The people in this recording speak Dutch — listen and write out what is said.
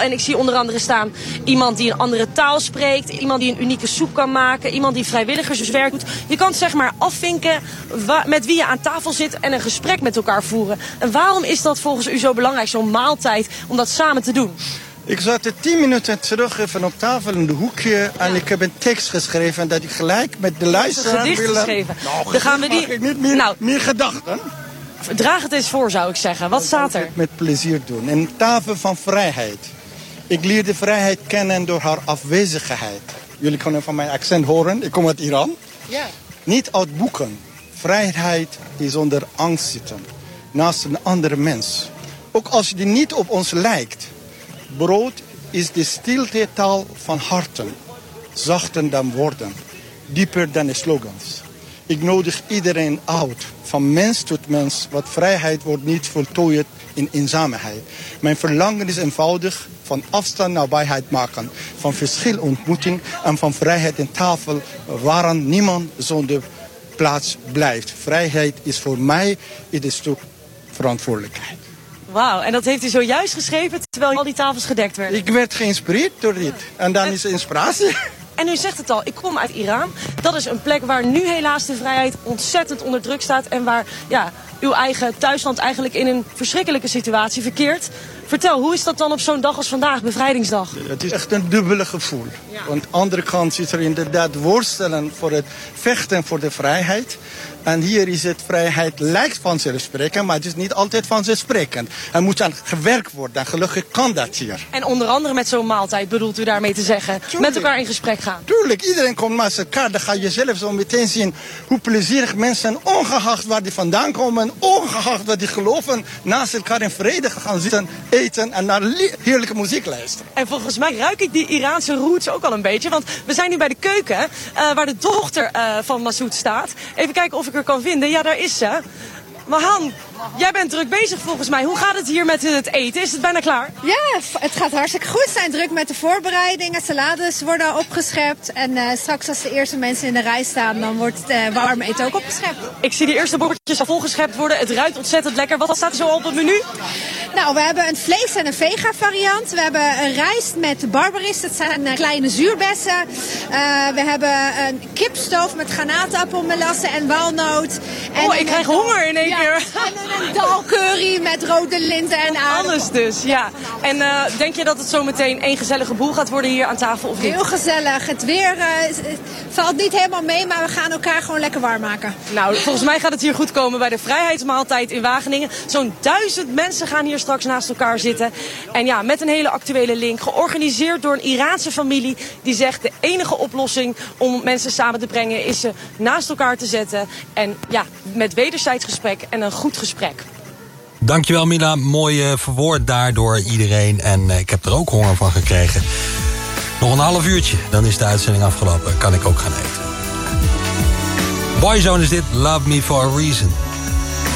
En ik zie onder andere staan iemand die een andere taal spreekt, iemand die een unieke soep kan maken, iemand die vrijwilligerswerk doet. Je kan zeg maar afvinken met wie je aan tafel zit en een gesprek met elkaar voeren. En waarom is dat volgens u zo belangrijk, zo'n maaltijd, om dat samen te doen? Ik zat 10 minuten terug even op tafel in de hoekje en ik heb een tekst geschreven dat ik gelijk met de luisteraar een gedicht geschreven. Nou, dan gaan we die... ik niet meer gedachten. Draag het eens voor, zou ik zeggen. Wat staat er? Met plezier doen. Een tafel van vrijheid. Ik leer de vrijheid kennen door haar afwezigheid. Jullie kunnen van mijn accent horen, ik kom uit Iran. Ja. Niet uit boeken. Vrijheid is onder angst zitten. Naast een andere mens. Ook als die niet op ons lijkt. Brood is de stiltetaal van harten. Zachter dan woorden. Dieper dan de slogans. Ik nodig iedereen uit. Van mens tot mens. Want vrijheid wordt niet voltooid in eenzaamheid. Mijn verlangen is eenvoudig. Van afstand nabijheid maken. Van verschil ontmoeting. En van vrijheid en tafel. Waarin niemand zonder plaats blijft. Vrijheid is voor mij een stuk verantwoordelijkheid. Wauw, en dat heeft u zojuist geschreven terwijl al die tafels gedekt werden? Ik werd geïnspireerd door dit. En dan is de inspiratie. En u zegt het al, ik kom uit Iran. Dat is een plek waar nu helaas de vrijheid ontzettend onder druk staat. En waar uw eigen thuisland eigenlijk in een verschrikkelijke situatie verkeert. Vertel, hoe is dat dan op zo'n dag als vandaag, bevrijdingsdag? Het is echt een dubbele gevoel. Ja. Want aan de andere kant zit er inderdaad worstelen voor het vechten voor de vrijheid. En hier is het vrijheid lijkt vanzelfsprekend, maar het is niet altijd vanzelfsprekend. Er moet aan gewerkt worden en gelukkig kan dat hier. En onder andere met zo'n maaltijd bedoelt u daarmee te zeggen? Tuurlijk. Met elkaar in gesprek gaan? Tuurlijk, iedereen komt met elkaar. Dan ga je zelf zo meteen zien hoe plezierig mensen, ongeacht waar die vandaan komen, ongeacht wat die geloven, naast elkaar in vrede gaan zitten, eten en naar heerlijke muziek luisteren. En volgens mij ruik ik die Iraanse roots ook al een beetje, want we zijn nu bij de keuken, waar de dochter van Masoud staat. Even kijken of ik er kan vinden. Ja, daar is ze. Mahan, jij bent druk bezig volgens mij. Hoe gaat het hier met het eten? Is het bijna klaar? Ja, het gaat hartstikke goed. We zijn druk met de voorbereidingen. Salades worden opgeschept. En straks als de eerste mensen in de rij staan, dan wordt het warm eten ook opgeschept. Ik zie die eerste bordjes al volgeschept worden. Het ruikt ontzettend lekker. Wat staat er zo op het menu? Nou, we hebben een vlees- en een vega variant. We hebben een rijst met barbaris. Dat zijn kleine zuurbessen. We hebben een kipstoof met granaatappelmelassen en walnoot. En ik krijg honger in één keer. En een dalcurry met rode linten en aardappelen. Alles dus, ja. En denk je dat het zo meteen één gezellige boel gaat worden hier aan tafel of niet? Heel gezellig. Het weer valt niet helemaal mee, maar we gaan elkaar gewoon lekker warm maken. Nou, volgens mij gaat het hier goed komen bij de Vrijheidsmaaltijd in Wageningen. Zo'n 1000 mensen gaan hier straks naast elkaar zitten. En ja, met een hele actuele link. Georganiseerd door een Iraanse familie die zegt de enige oplossing om mensen samen te brengen is ze naast elkaar te zetten. En ja, met wederzijds gesprek en een goed gesprek. Dankjewel Mila, mooi verwoord daardoor iedereen. En ik heb er ook honger van gekregen. Nog een half uurtje, dan is de uitzending afgelopen. Kan ik ook gaan eten. Boyzone is dit, Love Me For A Reason.